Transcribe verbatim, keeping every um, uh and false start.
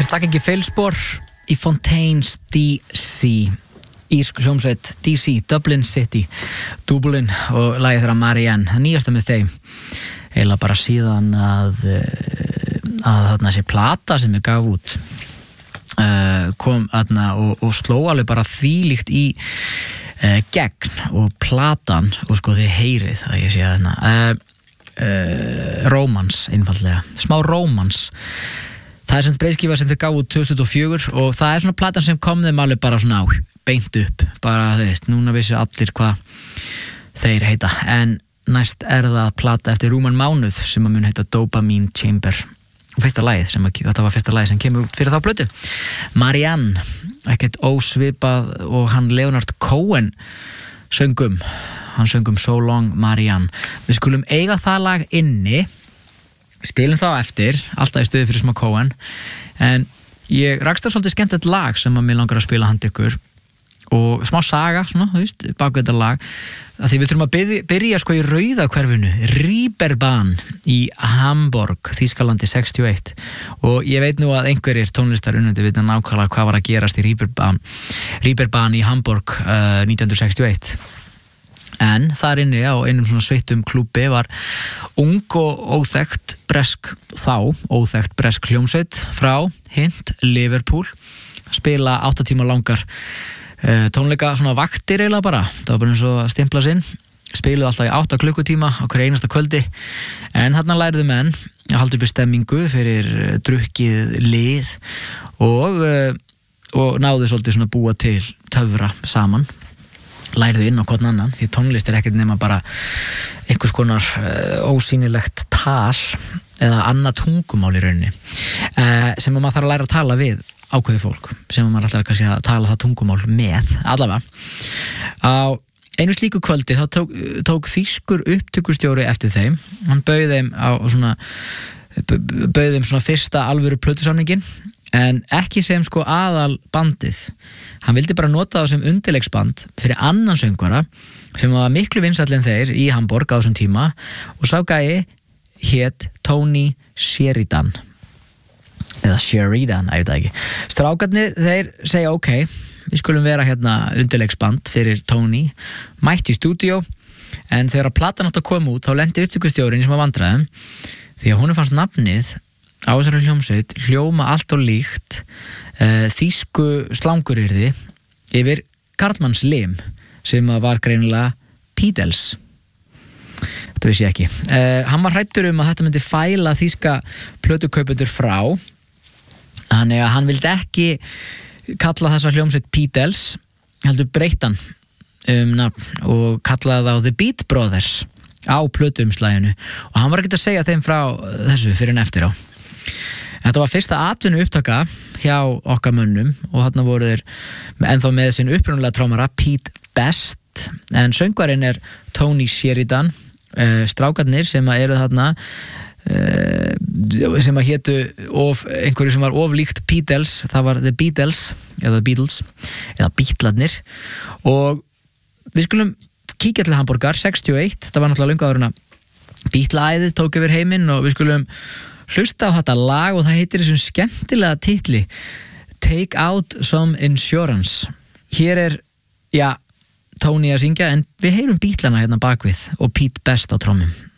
Þeir taka ekki feilspor í Fontaines D C, írsk hljómsveit D C, Dublin City, Dublin, og lagið þeirra Marianne, það nýjasta með þeim eiginlega bara síðan að að þarna þessi plata sem ég gaf út uh, kom þarna og, og sló alveg bara þvílíkt í uh, gegn, og platan, og sko þið heyrið að ég sé að þarna uh, uh, rómans einfaldlega, smá rómans. Það er sem breiðskífa sem þeir gáðu út tvö þúsund og fjögur og það er svona platan sem kom þeim alveg bara svona á, beint upp, bara þú veist, núna vissu allir hvað þeir heita, en næst er það plata eftir rúman mánuð sem að mun heita Dopamine Chamber, og fyrsta lagið sem að, þetta var fyrsta lagið sem kemur út fyrir þá plötu, Marianne, ekkert ósvipað og hann Leonard Cohen söngum, hann söngum So Long Marianne. Við skulum eiga það lag inni, spilum þá eftir, alltaf í stuði fyrir smá Cohen, en ég rakst á svolítið skemmtilegt lag sem að mér langar að spila handa ykkur, og smá saga, svona, þú veist, bak við þetta lag, að því við þurfum að byrja, byrja sko í Rauðahverfinu, Reeperbahn í Hamburg, Þýskalandi sextíu og eitt, og ég veit nú að einhverjir tónlistar unnandi vita nákvæmlega hvað var að gerast í Reeperbahn, Reeperbahn í Hamburg uh, nítján hundruð sextíu og eitt. En þar inni á einum svona sveittum klúbbi var ung og óþekkt bresk þá, óþekkt bresk hljómsveit frá Hint, Liverpool, spila átta tíma langar uh, tónleika, svona vaktir eiginlega bara, það var bara eins og að stimpla sinn, spiluðu alltaf í átta klukkutíma á hverju einasta kvöldi, en þarna læriðu menn að halda uppi stemmingu fyrir drukkið lið og, uh, og náðu svolítið svona búa til töfra saman, lærðu inn á hvern annan, því tónlist er ekkert nema bara einhvers konar uh, ósýnilegt tal eða annað tungumál í rauninni, uh, sem að maður þarf að læra að tala við ákveðið fólk, sem að maður ætlar kannski að tala það tungumál með, allavega. Á einu slíku kvöldi þá tók, tók þýskur upptökustjóri eftir þeim, hann bauð þeim á svona, bauð þeim svona fyrsta alvöru plötusamningin, en ekki sem sko aðal bandið, hann vildi bara nota það sem undirleiksband fyrir annan söngvara sem var miklu vinsæll en þeir í Hamburg á þessum tíma, og sá gæi hét Tony Sheridan eða Sheridan, ég veit það ekki. Strákarnir, þeir segja ok, við skulum vera hérna undirleiksband fyrir Tony, mætti í stúdíó, en þegar að platan átt að koma út þá lendi upptökustjórinn í smá vandræðum því að honum fannst nafnið á þessari hljómsveit hljóma allt og líkt uh, þýsku slangurirði yfir karlmanns lim sem var greinilega Beatles. Þetta vissi ég ekki. Uh, hann var hræddur um að þetta myndi fæla þýska plötukaupendur frá, þannig að hann vildi ekki kalla þessa hljómsveit Beatles, heldur breyttan um nafn og kallaði þá The Beat Brothers á plötuumslaginu, og hann var ekkert að segja þeim frá þessu fyrir en eftir á. Þetta var fyrsta atvinnu upptaka hjá okkar mönnum, og þarna voru þeir ennþá með sinn upprunalega trómara Pete Best, en söngvarinn er Tony Sheridan, uh, strákarnir sem eru þarna uh, sem að hétu of, einhverju sem var oflíkt Beatles, það var The Beatles eða Beatles, eða Beatlarnir, og við skulum kíkja til Hamburgar sextíu og eitt, það var náttúrulega löngu áður en að Beatla-æðið tók yfir heiminn, og við skulum hlusta á þetta lag, og það heitir þessum skemmtilega titli Take Out Some Insurance. Hér er, já, Tony að syngja, en við heyrum Beatlana hérna bakvið og Pete Best á trommum.